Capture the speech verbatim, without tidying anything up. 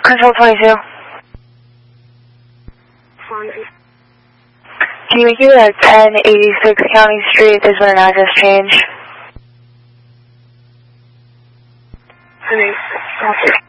Control twenty-two. Can you make it at ten eighty-six County Street? There's been an address change. ten eighty-six.